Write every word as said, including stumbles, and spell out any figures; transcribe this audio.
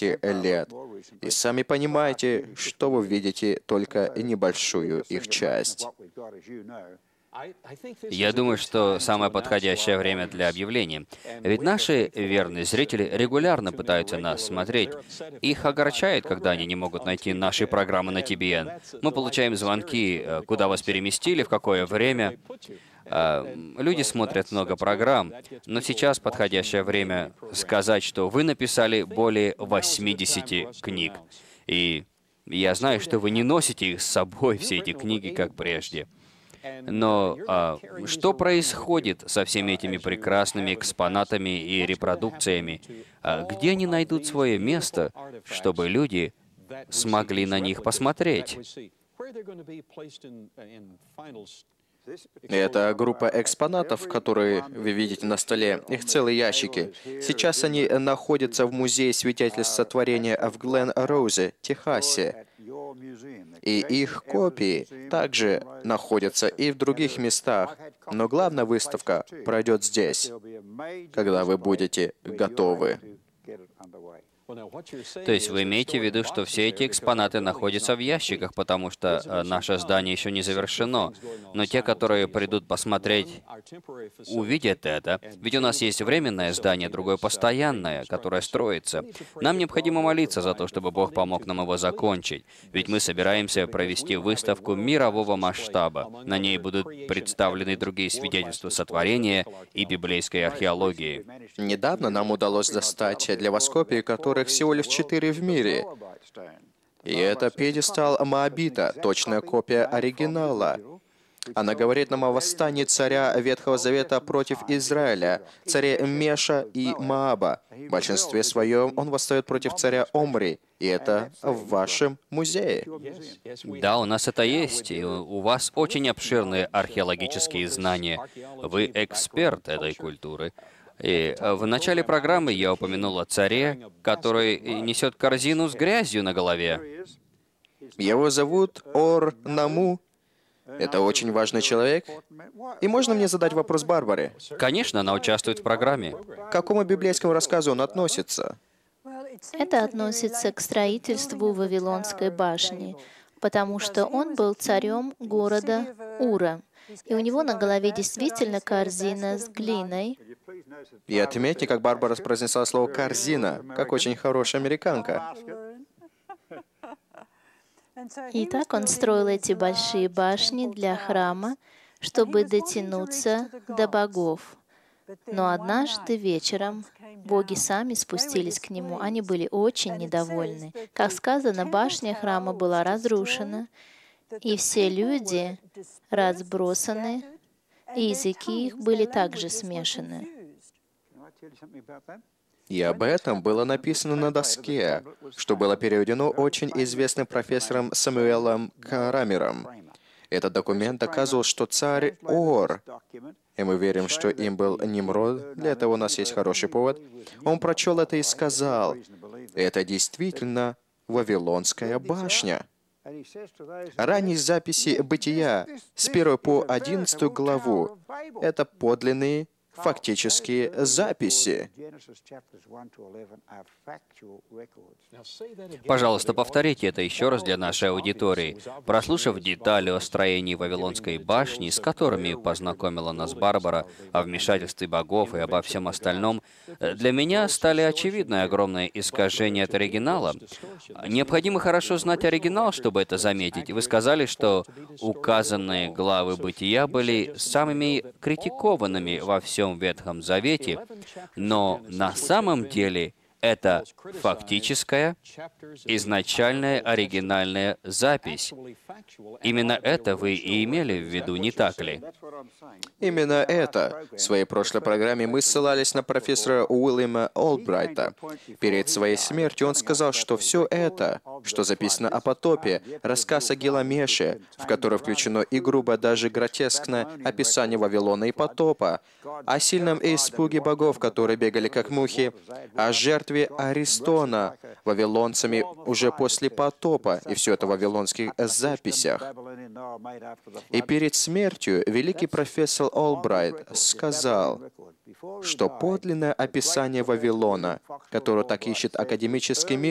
двести лет. И сами понимаете, что вы видите только небольшую их часть. Я думаю, что самое подходящее время для объявления. Ведь наши верные зрители регулярно пытаются нас смотреть. Их огорчает, когда они не могут найти наши программы на Ти Би Эн. Мы получаем звонки, э, куда вас переместили, в какое время. А, м, Люди смотрят много программ, но сейчас подходящее время сказать, что вы написали более восьмидесяти книг. И я знаю, что вы не носите их с собой, все эти книги, как прежде. Но а, что происходит со всеми этими прекрасными экспонатами и репродукциями? А, где они найдут свое место, чтобы люди смогли на них посмотреть? Это группа экспонатов, которые вы видите на столе. Их целые ящики. Сейчас они находятся в Музее свидетельств сотворения в Глен-Роузе, Техасе. И их копии также находятся и в других местах. Но главная выставка пройдет здесь, когда вы будете готовы. То есть вы имеете в виду, что все эти экспонаты находятся в ящиках, потому что э, наше здание еще не завершено. Но те, которые придут посмотреть, увидят это. Ведь у нас есть временное здание, другое постоянное, которое строится. Нам необходимо молиться за то, чтобы Бог помог нам его закончить. Ведь мы собираемся провести выставку мирового масштаба. На ней будут представлены другие свидетельства сотворения и библейской археологии. Недавно нам удалось достать для вас копии, которых всего лишь четыре в мире. И это пьедестал Моабита, точная копия оригинала. Она говорит нам о восстании царя Ветхого Завета против Израиля, царе Меша и Моаба. В большинстве своем он восстает против царя Омри, и это в вашем музее. Да, у нас это есть, и у у вас очень обширные археологические знания. Вы эксперт этой культуры. И э, в начале программы я упомянул о царе, который несет корзину с грязью на голове. Его зовут Ор-Наму. Это очень важный человек. И можно мне задать вопрос Барбаре? Конечно, она участвует в программе. К какому библейскому рассказу он относится? Это относится к строительству Вавилонской башни, потому что он был царем города Ура. И у него на голове действительно корзина с глиной. И отметьте, как Барбара произнесла слово «корзина», как очень хорошая американка. И так он строил эти большие башни для храма, чтобы дотянуться до богов. Но однажды вечером боги сами спустились к нему. Они были очень недовольны. Как сказано, башня храма была разрушена, и все люди разбросаны, и языки их были также смешаны. И об этом было написано на доске, что было переведено очень известным профессором Самуэлом Карамером. Этот документ доказывал, что царь Ор, и мы верим, что им был Нимрод, для этого у нас есть хороший повод, он прочел это и сказал, это действительно Вавилонская башня. Ранние записи Бытия с первой по одиннадцатую главу — это подлинные фактические записи. Пожалуйста, повторите это еще раз для нашей аудитории. Прослушав детали о строении Вавилонской башни, с которыми познакомила нас Барбара, о вмешательстве богов и обо всем остальном, для меня стали очевидны огромные искажения от оригинала. Необходимо хорошо знать оригинал, чтобы это заметить. Вы сказали, что указанные главы Бытия были самыми критикованными во всем Ветхом Завете, но на самом деле это фактическая, изначальная, оригинальная запись. Именно это вы и имели в виду, не так ли? Именно это. В своей прошлой программе мы ссылались на профессора Уильяма Олбрайта. Перед своей смертью он сказал, что все это, что записано о потопе, рассказ о Гиламеше, в который включено и грубо, даже гротескное описание Вавилона и потопа, о сильном испуге богов, которые бегали как мухи, о жертве Аристона вавилонцами уже после потопа, и все это в вавилонских записях. И перед смертью великий профессор Олбрайт сказал, что подлинное описание Вавилона, которое так ищет академический мир,